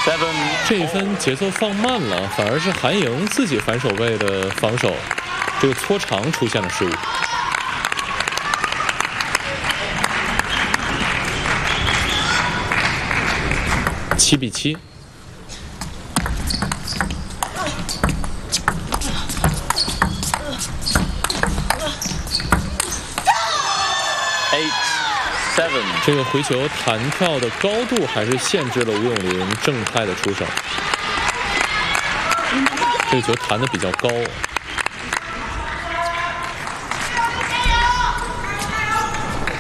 这一分节奏放慢了，反而是韩莹自己反手位的防守，这个搓长出现了失误。7比7。这个回球弹跳的高度还是限制了吴永林正态的出手，这个球弹得比较高。